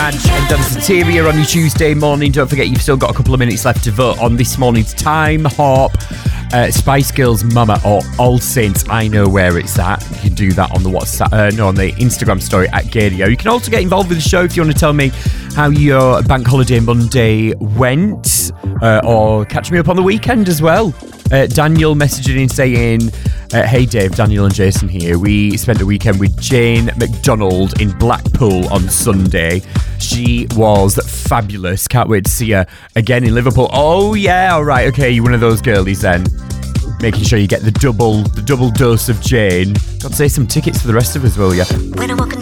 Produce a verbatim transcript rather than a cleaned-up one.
Madge and Danceteria on your Tuesday morning. Don't forget, you've still got a couple of minutes left to vote on this morning's Time Hop uh, Spice Girls Mama or All Saints. I know where it's at. You can do that on the WhatsApp, uh, no, on the Instagram story at Gadio. You can also get involved with the show if you want to tell me how your Bank Holiday Monday went, uh, or catch me up on the weekend as well. Uh, Daniel messaging in saying, uh, hey Dave, Daniel and Jason here. We spent the weekend with Jane McDonald in Blackpool on Sunday. She was fabulous. Can't wait to see her again in Liverpool. Oh yeah, all right, okay, you're one of those girlies then. Making sure you get the double, the double dose of Jane. Got to say some tickets for the rest of us, will you? When I'm walking